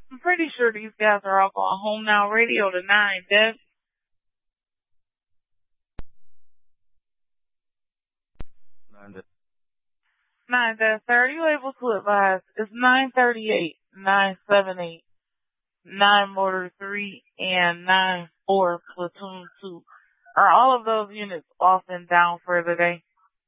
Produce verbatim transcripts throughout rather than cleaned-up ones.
I'm pretty sure these guys are all going home now. Radio to nine, Dev. Nine, Dev. Nine, Dev, sir. Are you able to advise? It's nine thirty-eight, nine seventy-eight, nine Motor three, and nine four Platoon two. Are all of those units off and down for the day?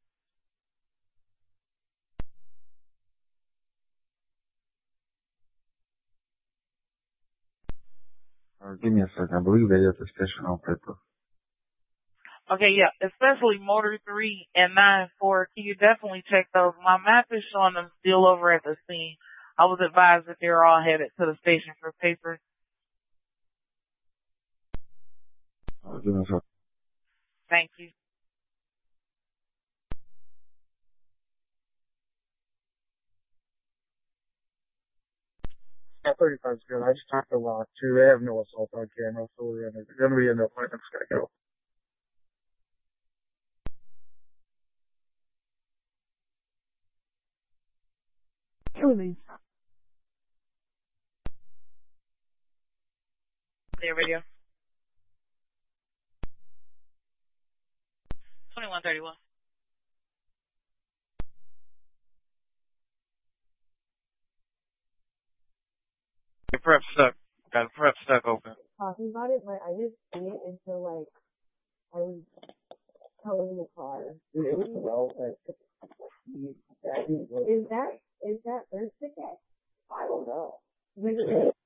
Uh, give me a second. I believe they at the station on paper. Okay, yeah, especially Motor three and nine four. Can you definitely check those? My map is showing them still over at the scene. I was advised that they're all headed to the station for paper. Uh, give me a second. Thank you. Yeah, thirty-five is good. I just talked to Lock too. They have no assault on camera, so we're gonna, gonna be in the appointment schedule. Release. There, radio. twenty-one thirty-one. The prep stuck. Got a prep stuck open. Talking about it, but I just did it until like I was towing the car. It was well, like, Is that is that third ticket? I don't know. Is it